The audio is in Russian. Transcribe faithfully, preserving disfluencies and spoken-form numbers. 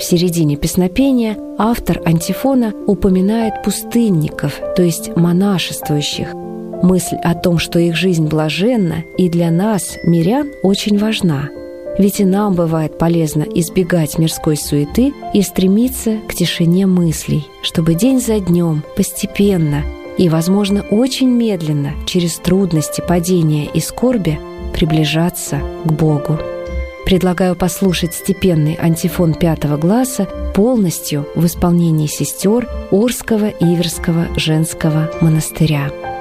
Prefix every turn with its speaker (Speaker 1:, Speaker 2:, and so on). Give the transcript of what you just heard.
Speaker 1: В середине песнопения автор антифона упоминает пустынников, то есть монашествующих. Мысль о том, что их жизнь блаженна, и для нас, мирян, очень важна. Ведь и нам бывает полезно избегать мирской суеты и стремиться к тишине мыслей, чтобы день за днем, постепенно и, возможно, очень медленно, через трудности, падения и скорби, приближаться к Богу. Предлагаю послушать степенный антифон пятого гласа полностью в исполнении сестер Орского Иверского женского монастыря.